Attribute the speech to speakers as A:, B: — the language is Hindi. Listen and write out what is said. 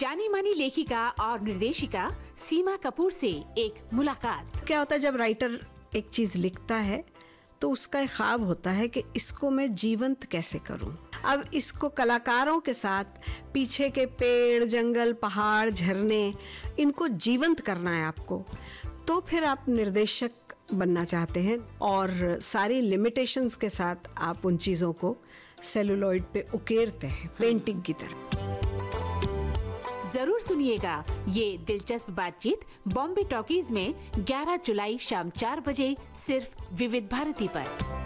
A: जानी मानी लेखिका और निर्देशिका सीमा कपूर से एक मुलाकात।
B: क्या होता है जब राइटर एक चीज लिखता है तो उसका एक ख्वाब होता है कि इसको मैं जीवंत कैसे करूं। अब इसको कलाकारों के साथ पीछे के पेड़, जंगल, पहाड़, झरने, इनको जीवंत करना है आपको। तो फिर आप निर्देशक बनना चाहते हैं और सारी लिमिटेशंस के साथ आप उन चीज़ों को सेलुलॉइड पे उकेरते हैं पेंटिंग की तरह।
A: जरूर सुनिएगा ये दिलचस्प बातचीत बॉम्बे टॉकीज में 11 जुलाई शाम 4 बजे सिर्फ विविध भारती पर।